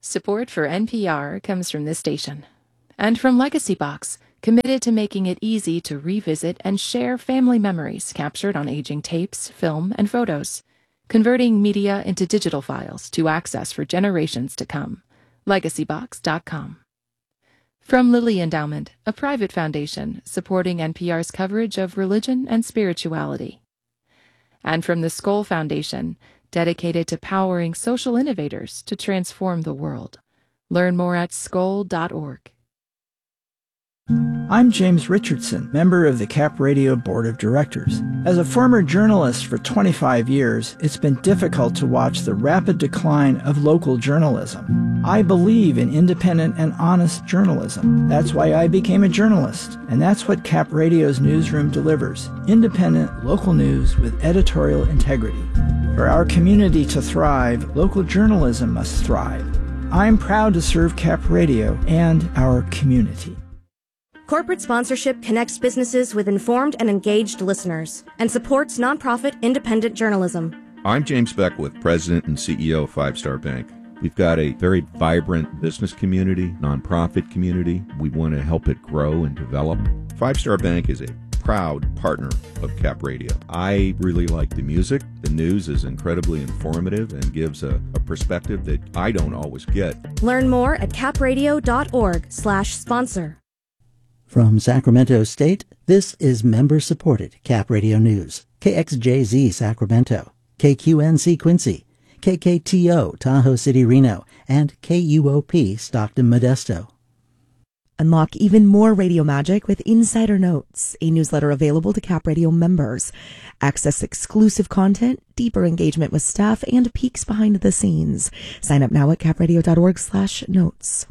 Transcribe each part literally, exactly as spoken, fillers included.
Support for N P R comes from this station. And from Legacy Box, committed to making it easy to revisit and share family memories captured on aging tapes, film, and photos, converting media into digital files to access for generations to come. legacy box dot com. From Lilly Endowment, a private foundation supporting N P R's coverage of religion and spirituality. And from the Skoll Foundation, dedicated to powering social innovators to transform the world. Learn more at skoll dot org. I'm James Richardson, member of the Cap Radio Board of Directors. As a former journalist for twenty-five years, it's been difficult to watch the rapid decline of local journalism. I believe in independent and honest journalism. That's why I became a journalist, and that's what Cap Radio's newsroom delivers: independent, local news with editorial integrity. For our community to thrive, local journalism must thrive. I'm proud to serve Cap Radio and our community. Corporate sponsorship connects businesses with informed and engaged listeners and supports nonprofit independent journalism. I'm James Beckwith, President and C E O of Five Star Bank. We've got a very vibrant business community, nonprofit community. We want to help it grow and develop. Five Star Bank is a proud partner of Cap Radio. I really like the music. The news is incredibly informative and gives a, a perspective that I don't always get. Learn more at capradio dot org slash sponsor. From Sacramento State, this is member-supported Cap Radio News. K X J Z Sacramento, K Q N C Quincy, K K T O Tahoe City Reno, and K U O P Stockton Modesto. Unlock even more radio magic with Insider Notes, a newsletter available to Cap Radio members. Access exclusive content, deeper engagement with staff, and peeks behind the scenes. Sign up now at capradio dot org slash notes.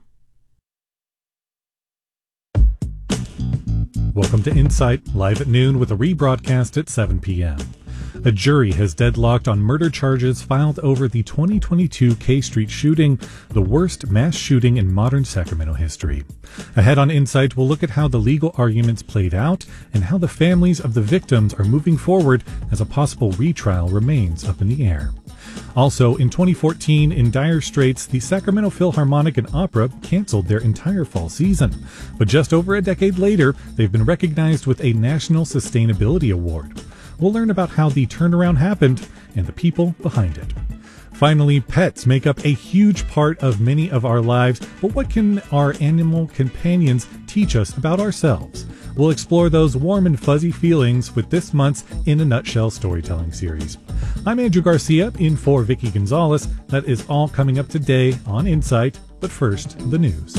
Welcome to Insight, live at noon with a rebroadcast at seven p.m. A jury has deadlocked on murder charges filed over the twenty twenty-two K Street shooting, the worst mass shooting in modern Sacramento history. Ahead on Insight, we'll look at how the legal arguments played out and how the families of the victims are moving forward as a possible retrial remains up in the air. Also, in twenty fourteen, in dire straits, the Sacramento Philharmonic and Opera canceled their entire fall season. But just over a decade later, they've been recognized with a National Sustainability Award. We'll learn about how the turnaround happened and the people behind it. Finally, pets make up a huge part of many of our lives, but what can our animal companions teach us about ourselves? We'll explore those warm and fuzzy feelings with this month's In a Nutshell storytelling series. I'm Andrew Garcia, in for Vicky Gonzalez. That is all coming up today on Insight, but first, the news.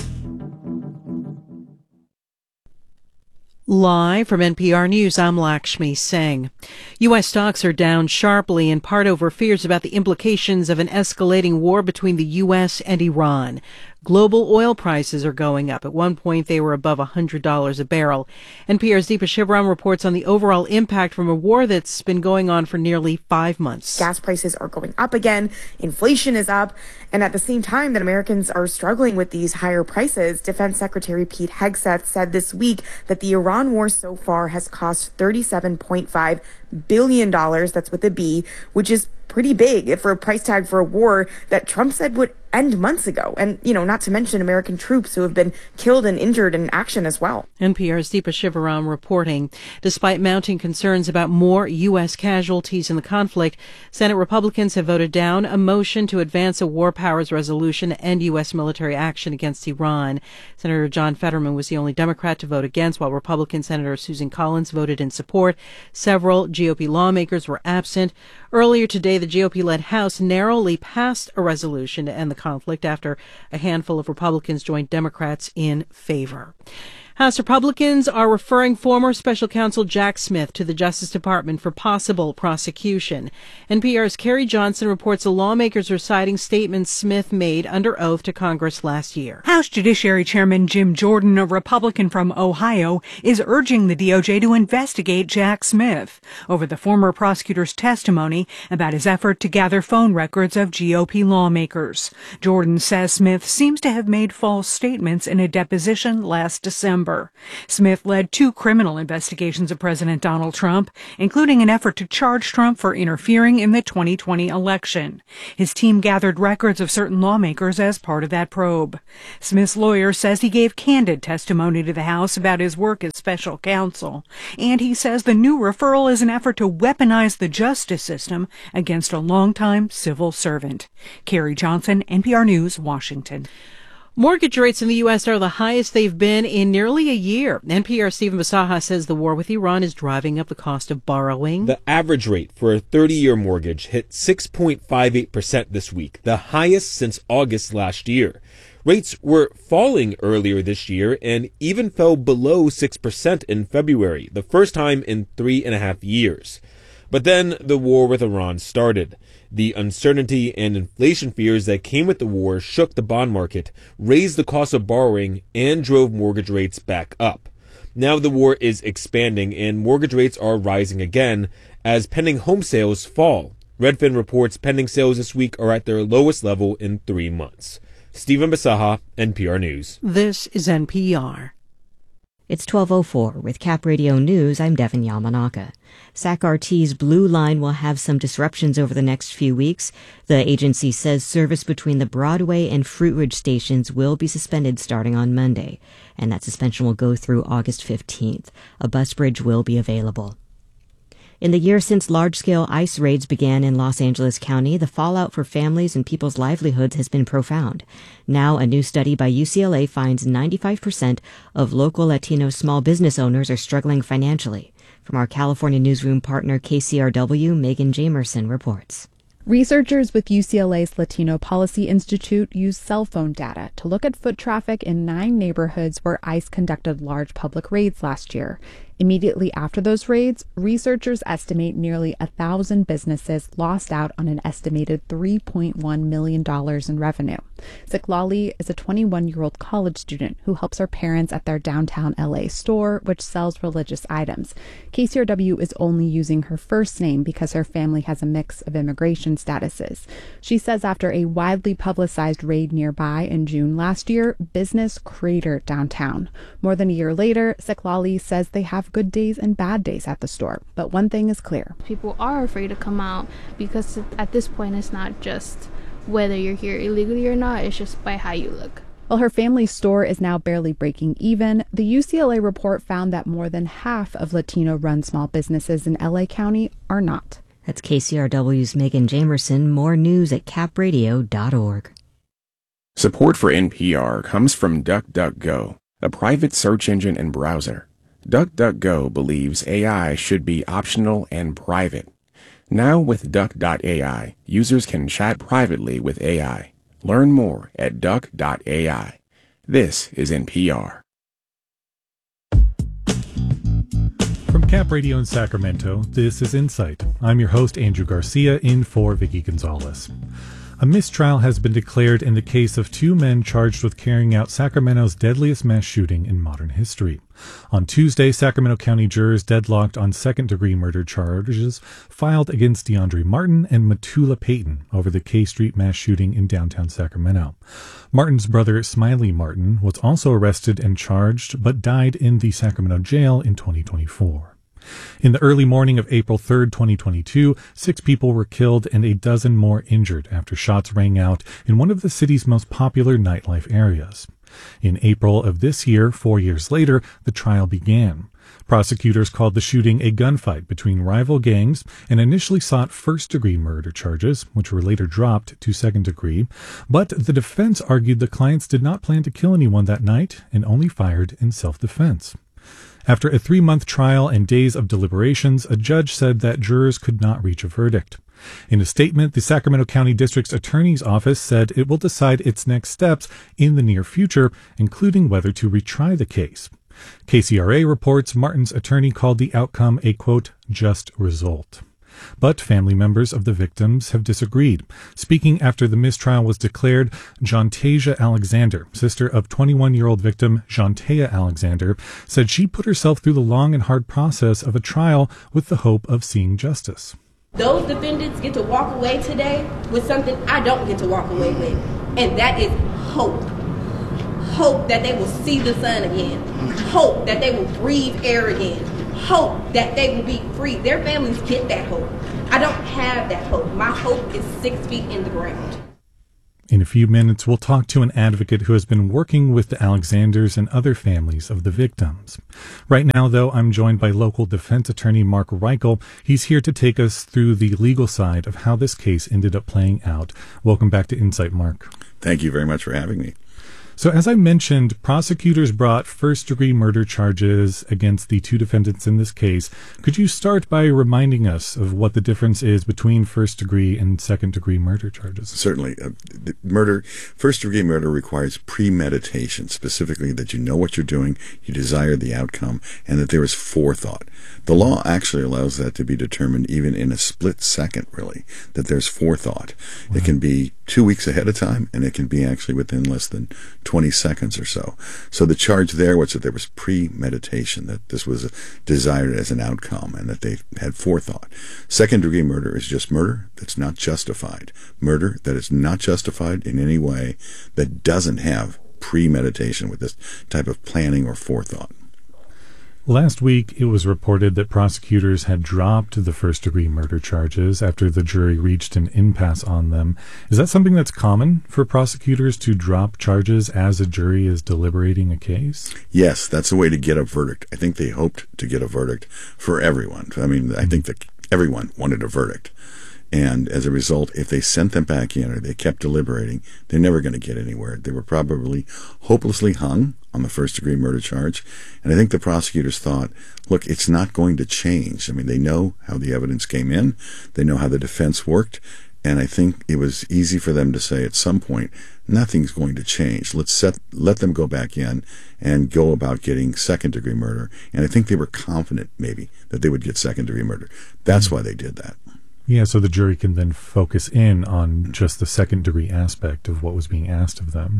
Live from N P R News, I'm Lakshmi Singh. U S stocks are down sharply, in part over fears about the implications of an escalating war between the U S and Iran. Global oil prices are going up. At one point, they were above one hundred dollars a barrel. N P R's Deepa Shivaram reports on the overall impact from a war that's been going on for nearly five months. Gas prices are going up again. Inflation is up. And at the same time that Americans are struggling with these higher prices, Defense Secretary Pete Hegseth said this week that the Iran war so far has cost thirty-seven point five billion dollars. That's with a B, which is pretty big for a price tag for a war that Trump said would end months ago. And, you know, not to mention American troops who have been killed and injured in action as well. N P R's Deepa Shivaram reporting. Despite mounting concerns about more U S casualties in the conflict, Senate Republicans have voted down a motion to advance a war powers resolution to end U S military action against Iran. Senator John Fetterman was the only Democrat to vote against, while Republican Senator Susan Collins voted in support. Several G O P lawmakers were absent. Earlier today, the G O P-led House narrowly passed a resolution to end the conflict after a handful of Republicans joined Democrats in favor. House Republicans are referring former special counsel Jack Smith to the Justice Department for possible prosecution. N P R's Carrie Johnson reports the lawmakers are citing statements Smith made under oath to Congress last year. House Judiciary Chairman Jim Jordan, a Republican from Ohio, is urging the D O J to investigate Jack Smith over the former prosecutor's testimony about his effort to gather phone records of G O P lawmakers. Jordan says Smith seems to have made false statements in a deposition last December. November. Smith led two criminal investigations of President Donald Trump, including an effort to charge Trump for interfering in the twenty twenty election. His team gathered records of certain lawmakers as part of that probe. Smith's lawyer says he gave candid testimony to the House about his work as special counsel, and he says the new referral is an effort to weaponize the justice system against a longtime civil servant. Carrie Johnson, N P R News, Washington. Mortgage rates in the U S are the highest they've been in nearly a year. N P R's Stephen Basaha says the war with Iran is driving up the cost of borrowing. The average rate for a thirty-year mortgage hit six point five eight percent this week, the highest since August last year. Rates were falling earlier this year and even fell below six percent in February, the first time in three and a half years. But then the war with Iran started. The uncertainty and inflation fears that came with the war shook the bond market, raised the cost of borrowing, and drove mortgage rates back up. Now the war is expanding and mortgage rates are rising again as pending home sales fall. Redfin reports pending sales this week are at their lowest level in three months. Stephen Basaha, N P R News. This is N P R. It's twelve oh four. With Cap Radio News, I'm Devin Yamanaka. S A C R T's Blue Line will have some disruptions over the next few weeks. The agency says service between the Broadway and Fruitridge stations will be suspended starting on Monday, and that suspension will go through August fifteenth. A bus bridge will be available. In the year since large-scale ICE raids began in Los Angeles County, the fallout for families and people's livelihoods has been profound. Now, a new study by U C L A finds ninety-five percent of local Latino small business owners are struggling financially. From our California newsroom partner K C R W, Megan Jamerson reports. Researchers with U C L A's Latino Policy Institute used cell phone data to look at foot traffic in nine neighborhoods where ICE conducted large public raids last year. Immediately after those raids, researchers estimate nearly a thousand businesses lost out on an estimated three point one million dollars in revenue. Citlali is a twenty-one-year-old college student who helps her parents at their downtown L A store, which sells religious items. K C R W is only using her first name because her family has a mix of immigration statuses. She says after a widely publicized raid nearby in June last year, business cratered downtown. More than a year later, Citlali says they have good days and bad days at the store, but one thing is clear. People are afraid to come out because at this point it's not just whether you're here illegally or not, it's just by how you look. While her family's store is now barely breaking even, the U C L A report found that more than half of Latino-run small businesses in L A County are not. That's K C R W's Megan Jamerson. More news at cap radio dot org. Support for N P R comes from DuckDuckGo, a private search engine and browser. DuckDuckGo believes A I should be optional and private. Now with Duck dot A I, users can chat privately with A I. Learn more at Duck dot A I. This is N P R. From Cap Radio in Sacramento, this is Insight. I'm your host, Andrew Garcia, in for Vicky Gonzalez. A mistrial has been declared in the case of two men charged with carrying out Sacramento's deadliest mass shooting in modern history. On Tuesday, Sacramento County jurors deadlocked on second-degree murder charges filed against DeAndre Martin and Matula Payton over the K Street mass shooting in downtown Sacramento. Martin's brother, Smiley Martin, was also arrested and charged, but died in the Sacramento jail in twenty twenty-four. In the early morning of April third, twenty twenty-two, six people were killed and a dozen more injured after shots rang out in one of the city's most popular nightlife areas. In April of this year, four years later, the trial began. Prosecutors called the shooting a gunfight between rival gangs and initially sought first-degree murder charges, which were later dropped to second-degree. But the defense argued the clients did not plan to kill anyone that night and only fired in self-defense. After a three-month trial and days of deliberations, a judge said that jurors could not reach a verdict. In a statement, the Sacramento County District's Attorney's Office said it will decide its next steps in the near future, including whether to retry the case. K C R A reports Martin's attorney called the outcome a, quote, just result. But family members of the victims have disagreed. Speaking after the mistrial was declared, Jontasia Alexander, sister of twenty-one-year-old victim Jontea Alexander, said she put herself through the long and hard process of a trial with the hope of seeing justice. Those defendants get to walk away today with something I don't get to walk away with, and that is hope. hope that they will see the sun again, hope that they will breathe air again, hope that they will be free. Their families get that hope. I don't have that hope. My hope is six feet in the ground. In a few minutes, we'll talk to an advocate who has been working with the Alexanders and other families of the victims. Right now, though, I'm joined by local defense attorney Mark Reichel. He's here to take us through the legal side of how this case ended up playing out. Welcome back to Insight, Mark. Thank you very much for having me. So as I mentioned, prosecutors brought first-degree murder charges against the two defendants in this case. Could you start by reminding us of what the difference is between first-degree and second-degree murder charges? Certainly. Uh, murder, first-degree murder requires premeditation, specifically that you know what you're doing, you desire the outcome, and that there is forethought. The law actually allows that to be determined even in a split second, really, that there's forethought. Wow. It can be two weeks ahead of time, and it can be actually within less than twenty seconds or so. So the charge there was that there was premeditation, that this was desired as an outcome, and that they had forethought. Second-degree murder is just murder that's not justified. Murder that is not justified in any way, that doesn't have premeditation with this type of planning or forethought. Last week, it was reported that prosecutors had dropped the first-degree murder charges after the jury reached an impasse on them. Is that something that's common for prosecutors to drop charges as a jury is deliberating a case? Yes, that's a way to get a verdict. I think they hoped to get a verdict for everyone. I mean, I think that everyone wanted a verdict. And as a result, if they sent them back in or they kept deliberating, they're never going to get anywhere. They were probably hopelessly hung on the first-degree murder charge. And I think the prosecutors thought, look, it's not going to change. I mean, they know how the evidence came in. They know how the defense worked. And I think it was easy for them to say at some point, nothing's going to change. Let's set, let them go back in and go about getting second-degree murder. And I think they were confident, maybe, that they would get second-degree murder. That's why they did that. Yeah, so the jury can then focus in on just the second-degree aspect of what was being asked of them.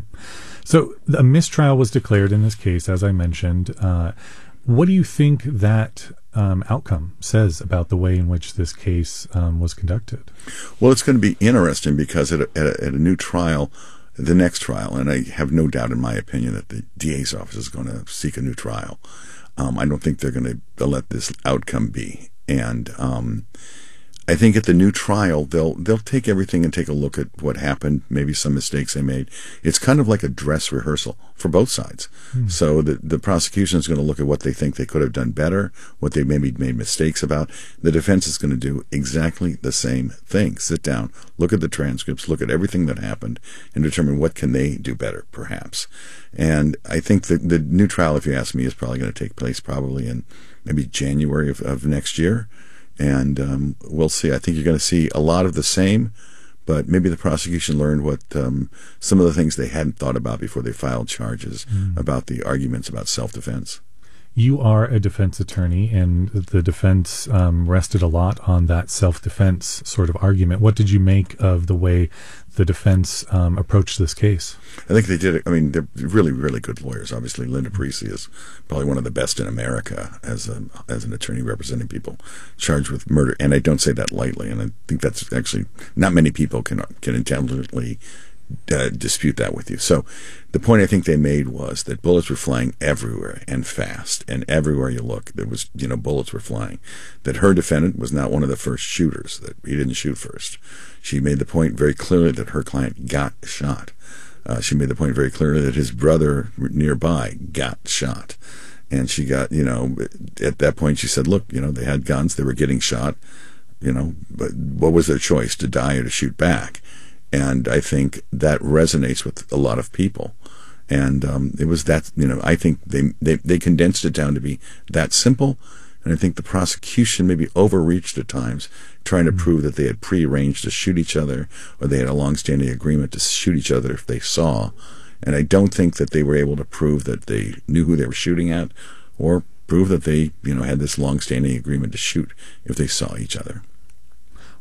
So a mistrial was declared in this case, as I mentioned. Uh, what do you think that um, outcome says about the way in which this case um, was conducted? Well, it's going to be interesting because at a, at, a, at a new trial, the next trial, and I have no doubt in my opinion that the D A's office is going to seek a new trial. Um, I don't think they're going to let this outcome be. And um I think at the new trial, they'll they'll take everything and take a look at what happened, maybe some mistakes they made. It's kind of like a dress rehearsal for both sides. Hmm. So the the prosecution is going to look at what they think they could have done better, what they maybe made mistakes about. The defense is going to do exactly the same thing. Sit down, look at the transcripts, look at everything that happened, and determine what can they do better, perhaps. And I think that the new trial, if you ask me, is probably going to take place probably in maybe January of, of next year. And um, we'll see. I think you're going to see a lot of the same, but maybe the prosecution learned what um, some of the things they hadn't thought about before they filed charges mm. about the arguments about self-defense. You are a defense attorney, and the defense um, rested a lot on that self-defense sort of argument. What did you make of the way the defense um, approached this case? I think they did it. I mean, they're really, really good lawyers. Obviously, Linda Parisi is probably one of the best in America as a as an attorney representing people charged with murder. And I don't say that lightly. And I think that's actually not many people can can intelligently Uh, dispute that with you. So the point I think they made was that bullets were flying everywhere and fast, and everywhere you look there was, you know, bullets were flying. That her defendant was not one of the first shooters, that he didn't shoot first. She made the point very clearly that her client got shot. Uh, she made the point very clearly that his brother nearby got shot. And she got, you know, at that point she said, look, you know, they had guns, they were getting shot, you know, but what was their choice, to die or to shoot back? And I think that resonates with a lot of people. And um, it was that, you know, I think they, they, they condensed it down to be that simple. And I think the prosecution maybe overreached at times, trying to prove that they had prearranged to shoot each other, or they had a long-standing agreement to shoot each other if they saw. And I don't think that they were able to prove that they knew who they were shooting at, or prove that they, you know, had this long-standing agreement to shoot if they saw each other.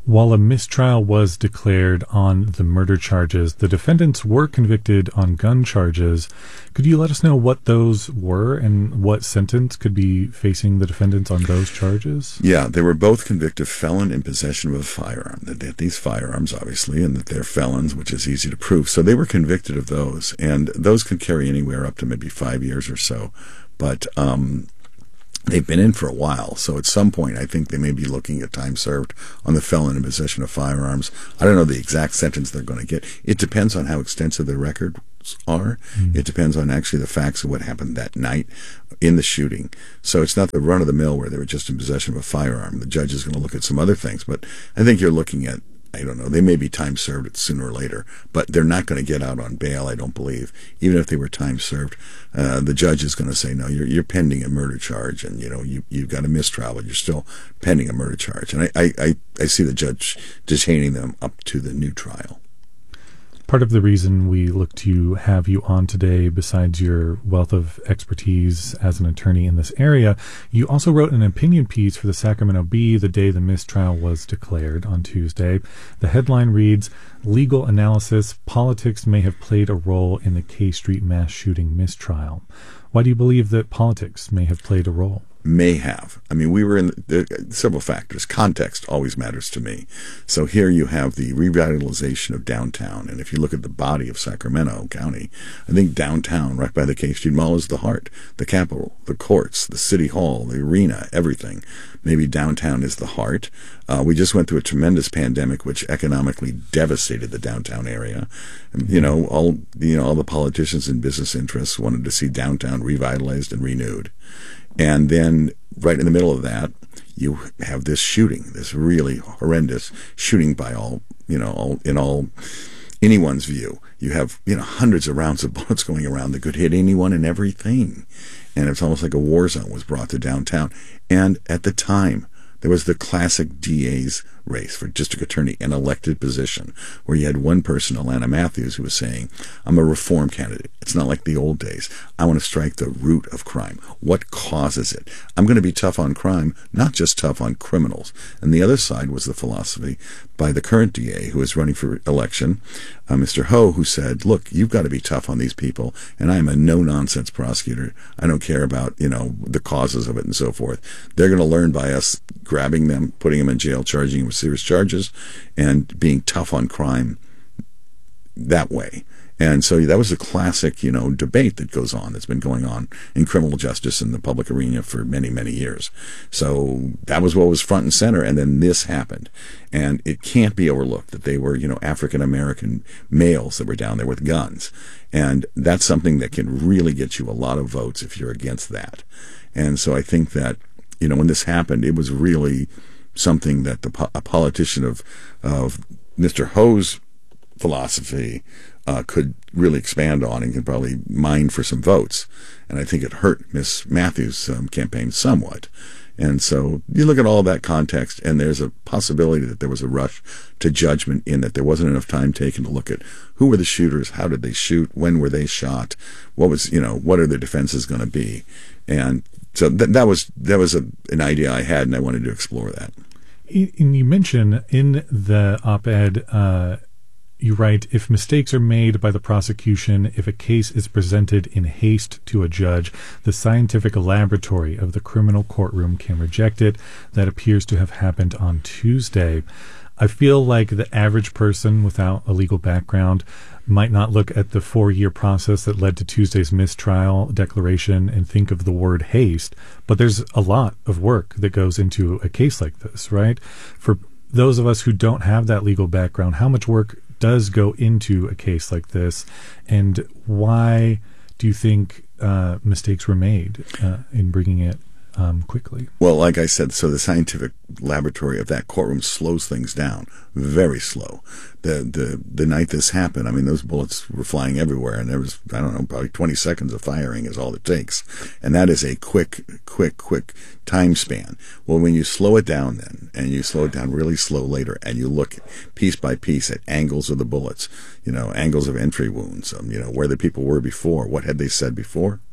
While a mistrial was declared on the murder charges, the defendants were convicted on gun charges. Could you let us know what those were and what sentence could be facing the defendants on those charges? Yeah, they were both convicted felon in possession of a firearm. That they had these firearms, obviously, and that they're felons, which is easy to prove. So they were convicted of those, and those could carry anywhere up to maybe five years or so. But um they've been in for a while, so at some point I think they may be looking at time served on the felon in possession of firearms. I don't know the exact sentence they're going to get. It depends on how extensive their records are. Mm. It depends on actually the facts of what happened that night in the shooting. So it's not the run-of-the-mill where they were just in possession of a firearm. The judge is going to look at some other things, but I think you're looking at, I don't know, they may be time served sooner or later, but they're not going to get out on bail, I don't believe. Even if they were time served, uh, the judge is going to say, no, you're you're pending a murder charge, and you know you you've got a mistrial, but you're still pending a murder charge. And I I, I, I see the judge detaining them up to the new trial. Part of the reason we look to have you on today, besides your wealth of expertise as an attorney in this area, you also wrote an opinion piece for the Sacramento Bee the day the mistrial was declared on Tuesday. The headline reads, "Legal Analysis, Politics May Have Played a Role in the K Street Mass Shooting Mistrial." Why do you believe that politics may have played a role? May have. I mean, we were in the, the, several factors. Context always matters to me. So here you have the revitalization of downtown. And if you look at the body of Sacramento County, I think downtown, right by the K Street Mall, is the heart, the capital, the courts, the city hall, the arena, everything. Maybe downtown is the heart. Uh, we just went through a tremendous pandemic, which economically devastated the downtown area. And, you know, all you know, all the politicians and business interests wanted to see downtown revitalized and renewed. And then right in the middle of that, you have this shooting, this really horrendous shooting by all, you know, all, in all, anyone's view. You have, you know, hundreds of rounds of bullets going around that could hit anyone and everything. And it's almost like a war zone was brought to downtown. And at the time, there was the classic D A's race for district attorney, an elected position, where you had one person, Alana Matthews, who was saying, I'm a reform candidate. It's not like the old days. I want to strike the root of crime. What causes it? I'm going to be tough on crime, not just tough on criminals. And the other side was the philosophy by the current D A who is running for election, uh, Mister Ho, who said, look, you've got to be tough on these people, and I am a no-nonsense prosecutor. I don't care about, you know, the causes of it and so forth. They're going to learn by us grabbing them, putting them in jail, charging them with serious charges, and being tough on crime that way. And so that was a classic, you know, debate that goes on, that's been going on in criminal justice in the public arena for many, many years. So that was what was front and center, and then this happened. And it can't be overlooked that they were, you know, African-American males that were down there with guns. And that's something that can really get you a lot of votes if you're against that. And so I think that, you know, when this happened, it was really something that the, a politician of, of Mister Ho's philosophy uh, could really expand on and could probably mine for some votes. And I think it hurt Miss Matthews' um, campaign somewhat. And so you look at all that context, and there's a possibility that there was a rush to judgment in that there wasn't enough time taken to look at who were the shooters, how did they shoot, when were they shot, what was, you know, what are their defenses going to be. And so th- that was that was a, an idea I had, and I wanted to explore that. And you mention in the op-ed, uh, you write, if mistakes are made by the prosecution, if a case is presented in haste to a judge, the scientific laboratory of the criminal courtroom can reject it. That appears to have happened on Tuesday. I feel like the average person without a legal background might not look at the four-year process that led to Tuesday's mistrial declaration and think of the word haste, but there's a lot of work that goes into a case like this, right? For those of us who don't have that legal background, how much work does go into a case like this, and why do you think uh, mistakes were made uh, in bringing it um, quickly? Well, like I said, so the scientific laboratory of that courtroom slows things down, very slow. The the the night this happened, I mean, those bullets were flying everywhere, and there was, I don't know, probably twenty seconds of firing is all it takes. And that is a quick, quick, quick time span. Well, when you slow it down then, and you slow it down really slow later, and you look piece by piece at angles of the bullets, you know, angles of entry wounds, um, you know, where the people were before, what had they said before?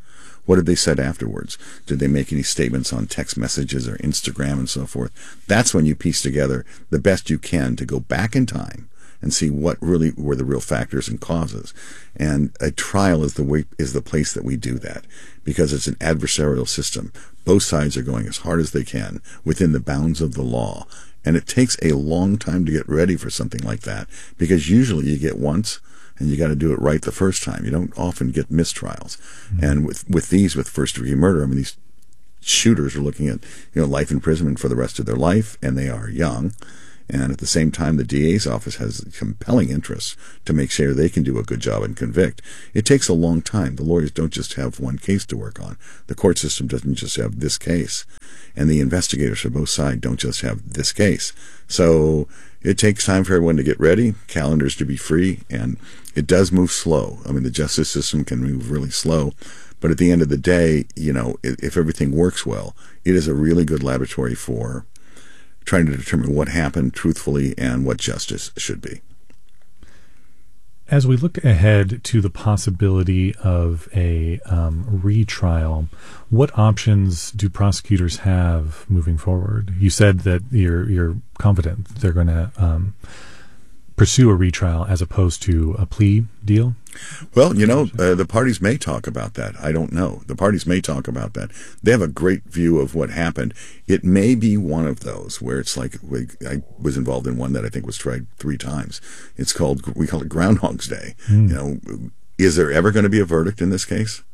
What did they said afterwards? Did they make any statements on text messages or Instagram and so forth? That's when you piece together the best you can to go back in time and see what really were the real factors and causes. And a trial is the way, is the place that we do that, because it's an adversarial system. Both sides are going as hard as they can within the bounds of the law. And it takes a long time to get ready for something like that, because usually you get once and you got to do it right the first time. You don't often get mistrials. Mm-hmm. And with, with these, with first degree murder, I mean, these shooters are looking at, you know, life imprisonment for the rest of their life, and they are young. And at the same time, the D A's office has compelling interests to make sure they can do a good job and convict. It takes a long time. The lawyers don't just have one case to work on. The court system doesn't just have this case. And the investigators for both sides don't just have this case. So it takes time for everyone to get ready, calendars to be free, and it does move slow. I mean, the justice system can move really slow. But at the end of the day, you know, if everything works well, it is a really good laboratory for trying to determine what happened truthfully and what justice should be. As we look ahead to the possibility of a um, retrial, what options do prosecutors have moving forward? You said that you're you're confident they're going to um, pursue a retrial as opposed to a plea deal? Well, you know, uh, the parties may talk about that. I don't know. The parties may talk about that. They have a great view of what happened. It may be one of those where it's like, we, I was involved in one that I think was tried three times. It's called, we call it Groundhog's Day. Mm. You know, is there ever going to be a verdict in this case?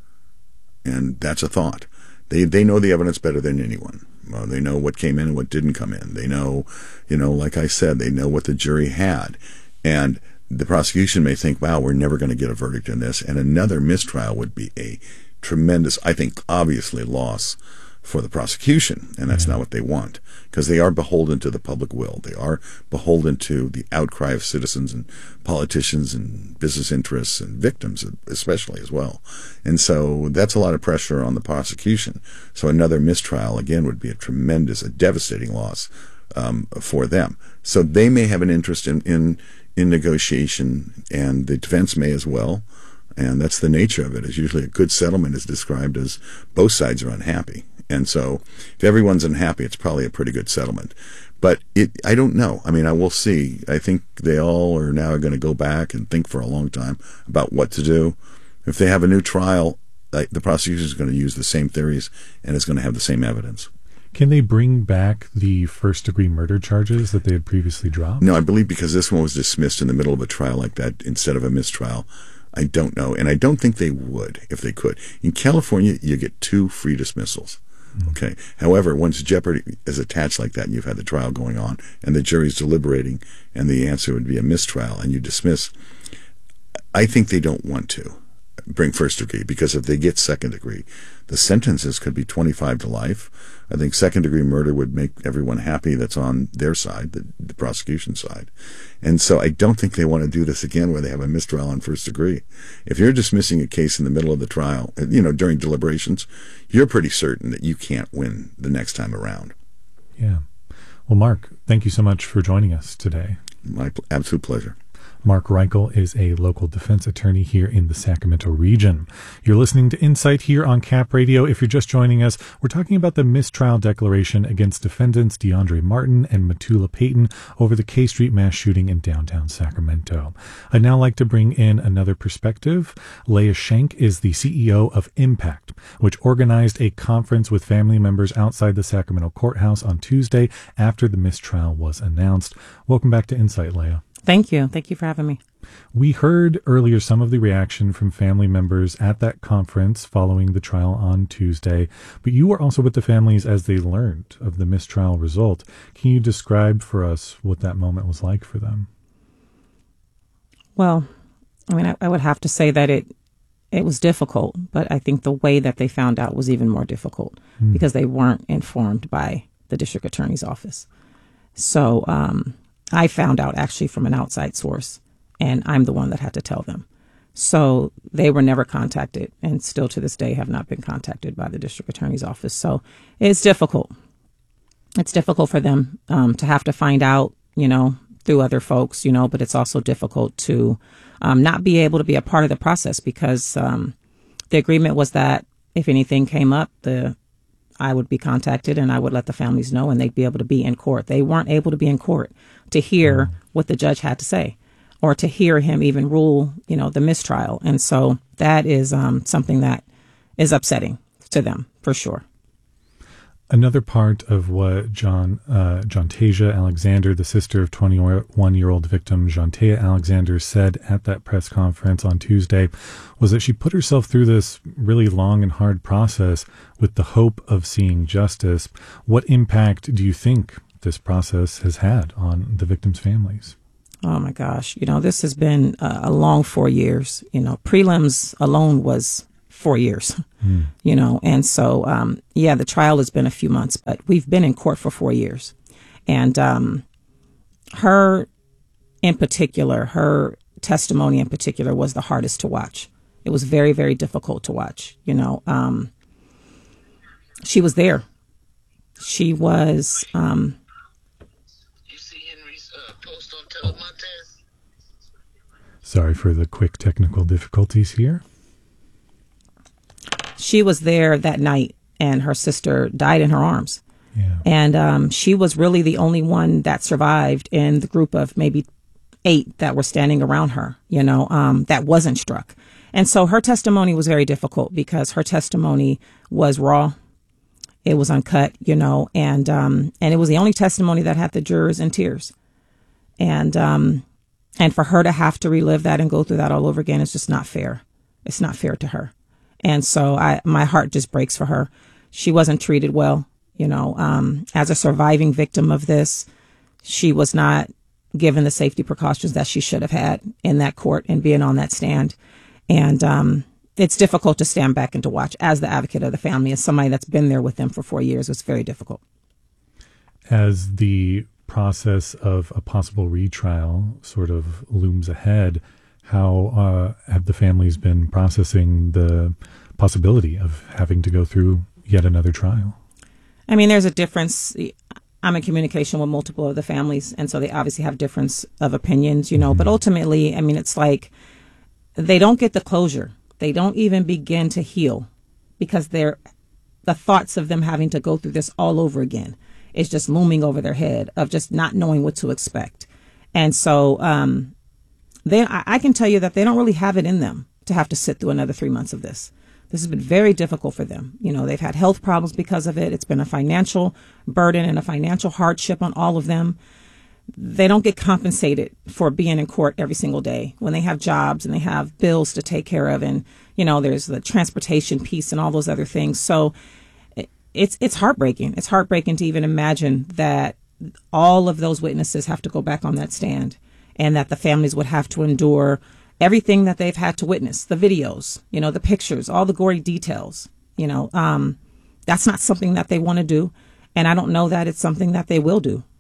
And that's a thought. They they know the evidence better than anyone. Uh, they know what came in and what didn't come in. They know, you know, like I said, they know what the jury had. And the prosecution may think, wow, we're never going to get a verdict in this. And another mistrial would be a tremendous, I think, obviously loss for the prosecution. And that's mm-hmm. not what they want, because they are beholden to the public will. They are beholden to the outcry of citizens and politicians and business interests and victims, especially as well. And so that's a lot of pressure on the prosecution. So another mistrial, again, would be a tremendous, a devastating loss um, for them. So they may have an interest in, in in negotiation, and the defense may as well, and that's the nature of it. Is usually a good settlement is described as both sides are unhappy, and so if everyone's unhappy, it's probably a pretty good settlement. But it, I don't know. I mean, I will see. I think they all are now going to go back and think for a long time about what to do. If they have a new trial, the prosecution is going to use the same theories and is going to have the same evidence. Can they bring back the first-degree murder charges that they had previously dropped? No, I believe because this one was dismissed in the middle of a trial like that instead of a mistrial. I don't know, and I don't think they would if they could. In California, you get two free dismissals. Mm-hmm. Okay. However, once jeopardy is attached like that, and you've had the trial going on, and the jury's deliberating, and the answer would be a mistrial, and you dismiss, I think they don't want to bring first degree, because if they get second degree, the sentences could be twenty-five to life. I think second degree murder would make everyone happy that's on their side, the, the prosecution side. And so I don't think they want to do this again where they have a mistrial on first degree. If you're dismissing a case in the middle of the trial, you know, during deliberations, you're pretty certain that you can't win the next time around. Yeah. Well, Mark, thank you so much for joining us today. My absolute pleasure. Mark Reichel is a local defense attorney here in the Sacramento region. You're listening to Insight here on Cap Radio. If you're just joining us, we're talking about the mistrial declaration against defendants DeAndre Martin and Matula Payton over the K Street mass shooting in downtown Sacramento. I'd now like to bring in another perspective. Leah Schenk is the C E O of Impact, which organized a conference with family members outside the Sacramento courthouse on Tuesday after the mistrial was announced. Welcome back to Insight, Leah. Thank you. Thank you for having me. We heard earlier some of the reaction from family members at that conference following the trial on Tuesday, but you were also with the families as they learned of the mistrial result. Can you describe for us what that moment was like for them? Well, I mean, I, I would have to say that it it was difficult, but I think the way that they found out was even more difficult mm. because they weren't informed by the district attorney's office. So, um, I found out actually from an outside source, and I'm the one that had to tell them. So they were never contacted, and still to this day have not been contacted by the district attorney's office. So it's difficult. It's difficult for them um, to have to find out, you know, through other folks, you know, but it's also difficult to um, not be able to be a part of the process because um, the agreement was that if anything came up, the I would be contacted and I would let the families know, and they'd be able to be in court. They weren't able to be in court to hear mm. what the judge had to say, or to hear him even rule, you know, the mistrial. And so that is um, something that is upsetting to them, for sure. Another part of what John uh, Jontasia Alexander, the sister of twenty-one-year-old victim Jontea Alexander, said at that press conference on Tuesday was that she put herself through this really long and hard process with the hope of seeing justice. What impact do you think this process has had on the victims' families? Oh, my gosh. You know, this has been uh, a long four years. You know, prelims alone was four years, mm. you know, and so, um, yeah, the trial has been a few months, but we've been in court for four years. And um, her in particular, her testimony in particular was the hardest to watch. It was very, very difficult to watch. You know, um, she was there. She was. Um, Sorry for the quick technical difficulties here. She was there that night, and her sister died in her arms. Yeah. And um, she was really the only one that survived in the group of maybe eight that were standing around her, you know, um, that wasn't struck. And so her testimony was very difficult because her testimony was raw. It was uncut, you know, and um, and it was the only testimony that had the jurors in tears. And um, and for her to have to relive that and go through that all over again is just not fair. It's not fair to her. And so I, my heart just breaks for her. She wasn't treated well, you know, um, as a surviving victim of this. She was not given the safety precautions that she should have had in that court and being on that stand. And um, it's difficult to stand back and to watch as the advocate of the family, as somebody that's been there with them for four years. It's very difficult. As the process of a possible retrial sort of looms ahead, how uh, have the families been processing the possibility of having to go through yet another trial? I mean, there's a difference. I'm in communication with multiple of the families, and so they obviously have difference of opinions, you know, mm-hmm. but ultimately, I mean, it's like they don't get the closure. They don't even begin to heal because they're, the thoughts of them having to go through this all over again is just looming over their head of just not knowing what to expect. And so, um, They, I can tell you that they don't really have it in them to have to sit through another three months of this. This has been very difficult for them. You know, they've had health problems because of it. It's been a financial burden and a financial hardship on all of them. They don't get compensated for being in court every single day when they have jobs and they have bills to take care of. And, you know, there's the transportation piece and all those other things. So it's it's heartbreaking. It's heartbreaking to even imagine that all of those witnesses have to go back on that stand, and that the families would have to endure everything that they've had to witness, the videos, you know, the pictures, all the gory details. You know, um, that's not something that they want to do. And I don't know that it's something that they will do.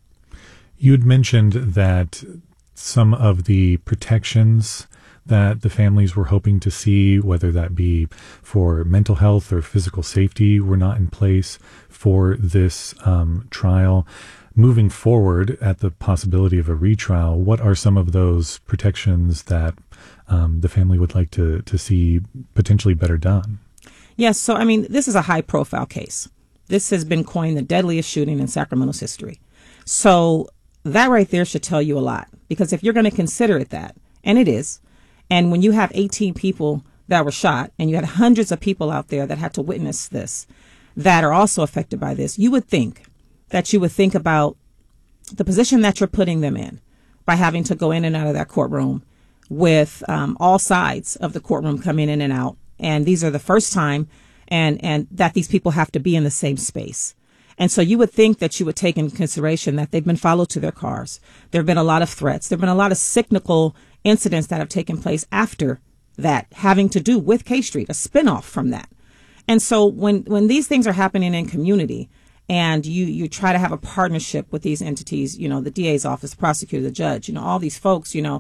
You had mentioned that some of the protections that the families were hoping to see, whether that be for mental health or physical safety, were not in place for this um, trial. Moving forward at the possibility of a retrial, what are some of those protections that um, the family would like to, to see potentially better done? Yes. So, I mean, this is a high profile case. This has been coined the deadliest shooting in Sacramento's history. So that right there should tell you a lot, because if you're going to consider it that, and it is, and when you have eighteen people that were shot and you had hundreds of people out there that had to witness this, that are also affected by this, you would think that you would think about the position that you're putting them in by having to go in and out of that courtroom with um, all sides of the courtroom coming in and out. And these are the first time and, and that these people have to be in the same space. And so you would think that you would take into consideration that they've been followed to their cars. There have been a lot of threats. There have been a lot of cyclical incidents that have taken place after that, having to do with K Street, a spinoff from that. And so when, when these things are happening in community, and you, you try to have a partnership with these entities, you know, the D A's office, the prosecutor, the judge, you know, all these folks, you know,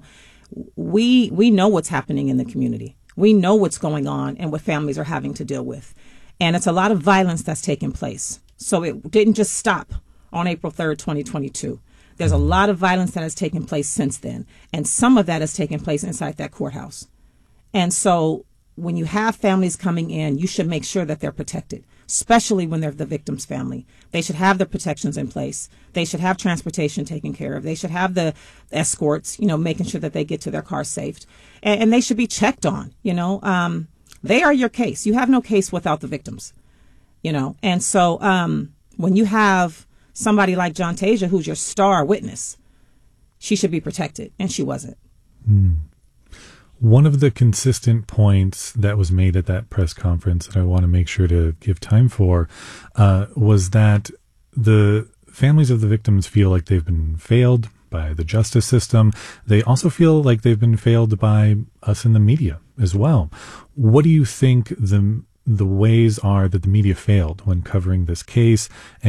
we we know what's happening in the community. We know what's going on and what families are having to deal with. And it's a lot of violence that's taking place. So it didn't just stop on April third, twenty twenty-two. There's a lot of violence that has taken place since then. And some of that has taken place inside that courthouse. And so when you have families coming in, you should make sure that they're protected, especially when they're the victim's family. They should have the protections in place. They should have transportation taken care of. They should have the escorts, you know, making sure that they get to their car safe. And, and they should be checked on, you know. Um, they are your case. You have no case without the victims, you know. And so um, when you have somebody like Jontasia, who's your star witness, she should be protected, and she wasn't. Mm. One of the consistent points that was made at that press conference that I want to make sure to give time for uh, was that the families of the victims feel like they've been failed by the justice system. They also feel like they've been failed by us in the media as well. What do you think the the ways are that the media failed when covering this case?